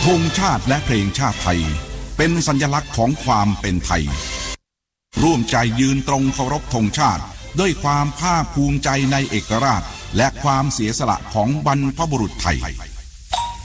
ธงชาติและเพลงชาติไทยเป็นสัญลักษณ์ของความเป็นไทยร่วมใจยืนตรงเคารพธงชาติด้วยความภาคภูมิใจในเอกราชและความเสียสละของบรรพบุรุษไทย